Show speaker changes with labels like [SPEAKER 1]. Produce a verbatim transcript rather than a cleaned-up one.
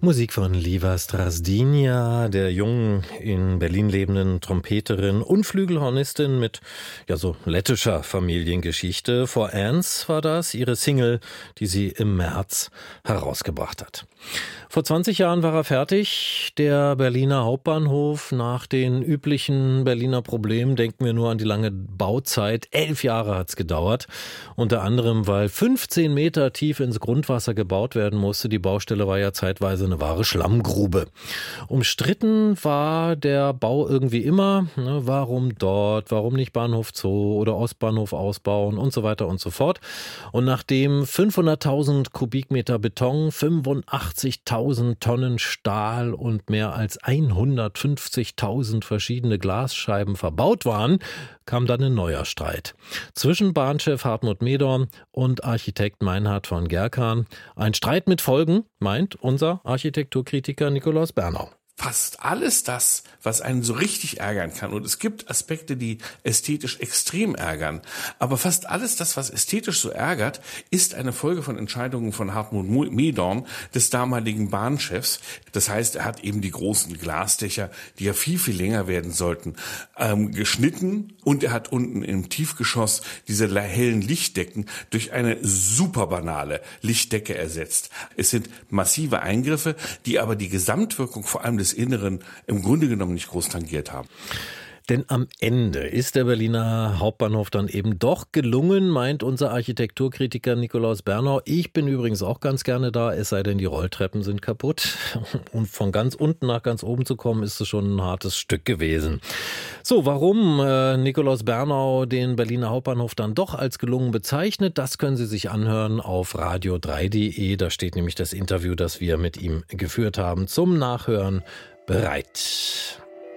[SPEAKER 1] Musik von Liva Strazdinja, der jungen, in Berlin lebenden Trompeterin und Flügelhornistin mit ja so lettischer Familiengeschichte. For Ants war das, ihre Single, die sie im März herausgebracht hat. Vor zwanzig Jahren war er fertig, der Berliner Hauptbahnhof. Nach den üblichen Berliner Problemen denken wir nur an die lange Bauzeit. Elf Jahre hat's gedauert. Unter anderem, weil fünfzehn Meter tief ins Grundwasser gebaut werden musste. Die Baustelle war ja zeitweise eine wahre Schlammgrube. Umstritten war der Bau irgendwie immer. Ne, warum dort? Warum nicht Bahnhof Zoo oder Ostbahnhof ausbauen und so weiter und so fort. Und nachdem fünfhunderttausend Kubikmeter Beton, fünfundachtzigtausend Tonnen Stahl und mehr als hundertfünfzigtausend verschiedene Glasscheiben verbaut waren, kam dann ein neuer Streit zwischen Bahnchef Hartmut Medorn und Architekt Meinhard von Gerkan. Ein Streit mit Folgen, meint unser Architekturkritiker Nikolaus Bernau.
[SPEAKER 2] Fast alles das, was einen so richtig ärgern kann. Und es gibt Aspekte, die ästhetisch extrem ärgern. Aber fast alles das, was ästhetisch so ärgert, ist eine Folge von Entscheidungen von Hartmut Medorn, des damaligen Bahnchefs. Das heißt, er hat eben die großen Glasdächer, die ja viel, viel länger werden sollten, ähm, geschnitten. Und er hat unten im Tiefgeschoss diese hellen Lichtdecken durch eine super banale Lichtdecke ersetzt. Es sind massive Eingriffe, die aber die Gesamtwirkung vor allem des Inneren im Grunde genommen nicht groß tangiert haben.
[SPEAKER 1] Denn am Ende ist der Berliner Hauptbahnhof dann eben doch gelungen, meint unser Architekturkritiker Nikolaus Bernau. Ich bin übrigens auch ganz gerne da, es sei denn, die Rolltreppen sind kaputt. Und von ganz unten nach ganz oben zu kommen, ist es schon ein hartes Stück gewesen. So, warum äh, Nikolaus Bernau den Berliner Hauptbahnhof dann doch als gelungen bezeichnet, das können Sie sich anhören auf radio drei punkt de. Da steht nämlich das Interview, das wir mit ihm geführt haben, zum Nachhören bereit.